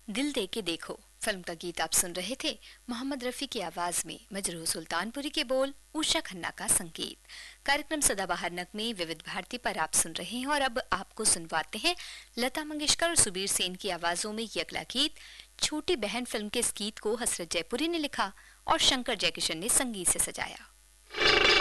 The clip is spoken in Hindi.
दिल दे के देखो फिल्म का गीत आप सुन रहे थे। मोहम्मद रफी की आवाज में मजरूह सुल्तानपुरी के बोल, उषा खन्ना का संगीत। कार्यक्रम सदाबहार नगमे विविध भारती पर आप सुन रहे हैं और अब आपको सुनवाते हैं लता मंगेशकर और सुबीर सेन की आवाजों में ये अगला गीत। छोटी बहन फिल्म के इस गीत को हसरत जयपुरी ने लिखा और शंकर जयकिशन ने संगीत से सजाया।